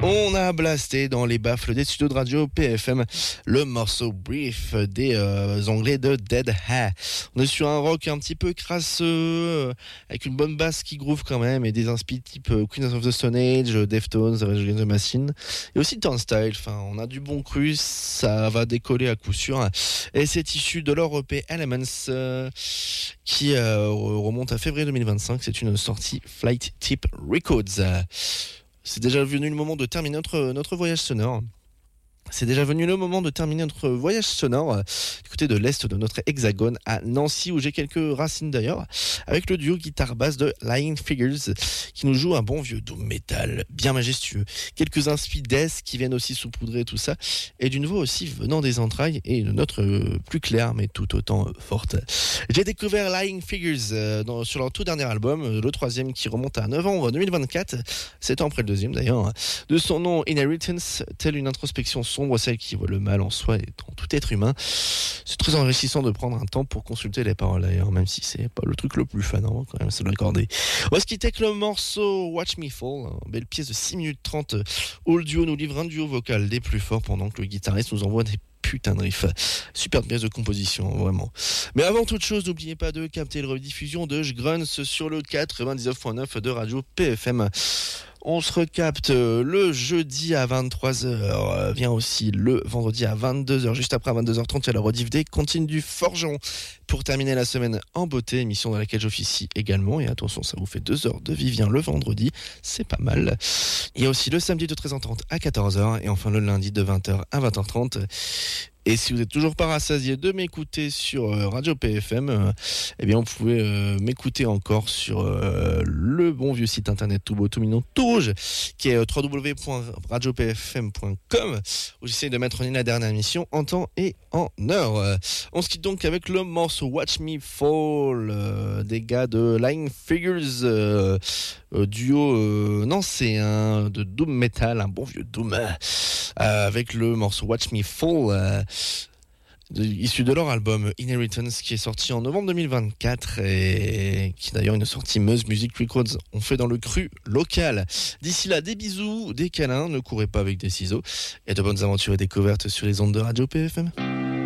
On a blasté dans les baffles des studios de radio PFM le morceau Brief des Anglais de Dead Ha. On est sur un rock un petit peu crasseux, avec une bonne basse qui groove quand même, et des inspi type Queens of the Stone Age, Deftones, Rage Against the Machine, et aussi Turnstile. Enfin, on a du bon cru, ça va décoller à coup sûr. Et c'est issu de leur EP Elements, qui remonte à février 2025. C'est une sortie Flight Tip Records. C'est déjà venu le moment de terminer notre voyage sonore. C'est déjà venu le moment de terminer notre voyage sonore du côté de l'est de notre hexagone à Nancy, où j'ai quelques racines d'ailleurs, avec le duo guitare-basse de Lying Figures qui nous joue un bon vieux doom metal bien majestueux. Quelques inspi death qui viennent aussi saupoudrer tout ça, et d'une voix aussi venant des entrailles et une note plus claire mais tout autant forte. J'ai découvert Lying Figures sur leur tout dernier album, le troisième qui remonte à novembre 2024, 7 ans après le deuxième d'ailleurs, de son nom Inheritance, telle une introspection sombre, celle qui voit le mal en soi et en tout être humain. C'est très enrichissant de prendre un temps pour consulter les paroles d'ailleurs, même si c'est pas le truc le plus fun, hein, quand même, c'est de l'accorder. On va se quitter avec le morceau Watch Me Fall, une belle pièce de 6 minutes 30 où le duo nous livre un duo vocal des plus forts pendant que le guitariste nous envoie des putain de riff. Superbe pièce de composition, vraiment. Mais avant toute chose, n'oubliez pas de capter le rediffusion de Jgrunts sur le 99.9 de Radio PFM. On se recapte le jeudi à 23h, vient aussi le vendredi à 22h, juste après à 22h30, il y a la rediff des Contines du Forgeron pour terminer la semaine en beauté, émission dans laquelle j'officie également, et attention, ça vous fait 2 heures de Vivien le vendredi, c'est pas mal. Il y a aussi le samedi de 13h30 à 14h, et enfin le lundi de 20h à 20h30. Et si vous n'êtes toujours pas rassasié de m'écouter sur Radio PFM, eh bien vous pouvez m'écouter encore sur le bon vieux site internet tout beau, tout mignon, tout rouge, qui est www.radiopfm.com, où j'essaie de mettre en ligne la dernière émission en temps et en heure. On se quitte donc avec le morceau Watch Me Fall des gars de Lying Figures, duo nancéen de doom metal, un bon vieux doom, avec le morceau Watch Me Fall, issu de leur album Inheritance, qui est sorti en novembre 2024 et qui d'ailleurs une sortie Muzz Music Records. On fait dans le cru local. D'ici là, des bisous, des câlins, ne courez pas avec des ciseaux, et de bonnes aventures et découvertes sur les ondes de Radio PFM.